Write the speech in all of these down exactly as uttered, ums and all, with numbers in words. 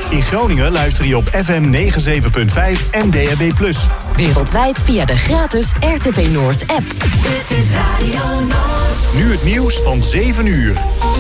In Groningen luister je op F M negenenzeventig punt vijf en D A B plus. Wereldwijd via de gratis R T V Noord app. Dit is Radio Noord. Nu het nieuws van zeven uur.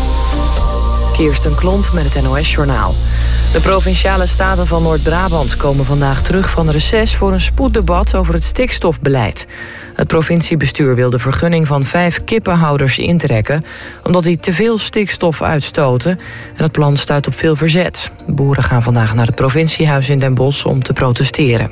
Kirsten Klomp met het N O S-journaal. De Provinciale Staten van Noord-Brabant komen vandaag terug van reces voor een spoeddebat over het stikstofbeleid. Het provinciebestuur wil de vergunning van vijf kippenhouders intrekken, omdat die te veel stikstof uitstoten. En het plan stuit op veel verzet. Boeren gaan vandaag naar het provinciehuis in Den Bosch om te protesteren.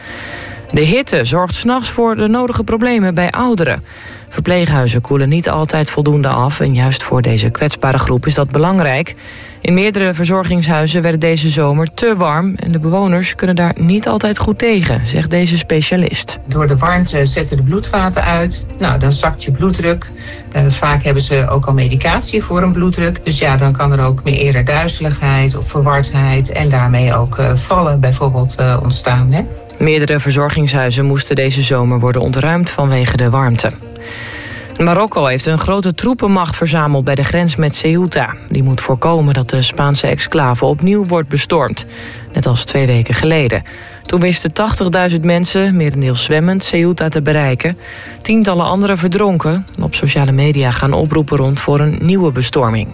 De hitte zorgt 's nachts voor de nodige problemen bij ouderen. Verpleeghuizen koelen niet altijd voldoende af en juist voor deze kwetsbare groep is dat belangrijk. In meerdere verzorgingshuizen werd deze zomer te warm en de bewoners kunnen daar niet altijd goed tegen, zegt deze specialist. Door de warmte zetten de bloedvaten uit. Nou, dan zakt je bloeddruk. Uh, vaak hebben ze ook al medicatie voor een bloeddruk. Dus ja, dan kan er ook meer eerder duizeligheid of verwardheid en daarmee ook uh, vallen bijvoorbeeld uh, ontstaan. Hè? Meerdere verzorgingshuizen moesten deze zomer worden ontruimd vanwege de warmte. Marokko heeft een grote troepenmacht verzameld bij de grens met Ceuta. Die moet voorkomen dat de Spaanse exclave opnieuw wordt bestormd. Net als twee weken geleden. Toen wisten tachtigduizend mensen, merendeels zwemmend, Ceuta te bereiken. Tientallen anderen verdronken. Op sociale media gaan oproepen rond voor een nieuwe bestorming.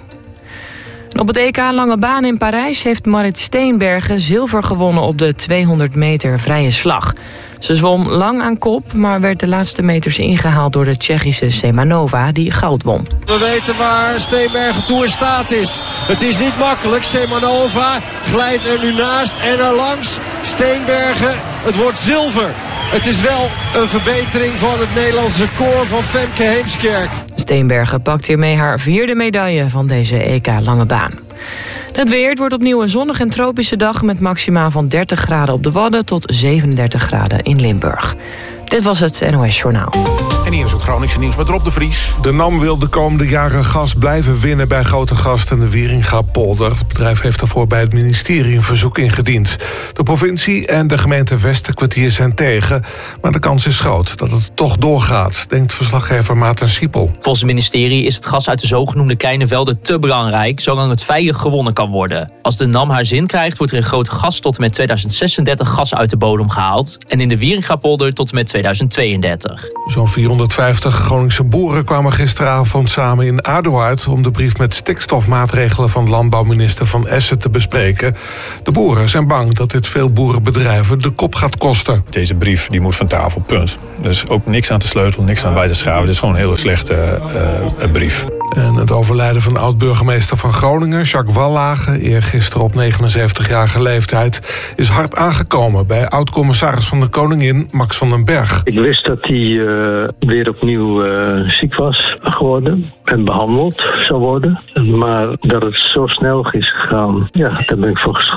En op het E K Lange Baan in Parijs heeft Marit Steenbergen zilver gewonnen op de tweehonderd meter vrije slag. Ze zwom lang aan kop, maar werd de laatste meters ingehaald door de Tsjechische Semanova, die goud won. We weten waar Steenbergen toe in staat is. Het is niet makkelijk. Semanova glijdt er nu naast en er langs. Steenbergen, het wordt zilver. Het is wel een verbetering van het Nederlandse record van Femke Heemskerk. Steenbergen pakt hiermee haar vierde medaille van deze E K Lange Baan. Het weer, het wordt opnieuw een zonnige en tropische dag met maxima van dertig graden op de Wadden tot zevenendertig graden in Limburg. Dit was het N O S-journaal. En hier is het Groningse nieuws met Rob de Vries. De NAM wil de komende jaren gas blijven winnen bij Grootegast en de Wieringa-polder. Het bedrijf heeft daarvoor bij het ministerie een verzoek ingediend. De provincie en de gemeente Westerkwartier zijn tegen, maar de kans is groot dat het toch doorgaat, denkt verslaggever Maarten Siepel. Volgens het ministerie is het gas uit de zogenoemde kleine velden te belangrijk, zolang het veilig gewonnen kan worden. Als de NAM haar zin krijgt, wordt er in Grootegast tot en met tweeduizend zesendertig gas uit de bodem gehaald en in de Wieringa-polder tot en met tweeduizend tweeëndertig. Zo'n vierhonderdvijftig Groningse boeren kwamen gisteravond samen in Aduard om de brief met stikstofmaatregelen van landbouwminister Van Essen te bespreken. De boeren zijn bang dat dit veel boerenbedrijven de kop gaat kosten. Deze brief die moet van tafel, punt. Er is ook niks aan te sleutelen, niks aan bij te schaven. Het is gewoon een hele slechte uh, brief. En het overlijden van oud-burgemeester van Groningen, Jacques Wallage, eergisteren op negenenzeventigjarige leeftijd, is hard aangekomen bij oud-commissaris van de Koningin, Max van den Berg. Ik wist dat hij uh, weer opnieuw uh, ziek was geworden en behandeld zou worden. Maar dat het zo snel is gegaan, ja, daar ben ik voor geschrokken.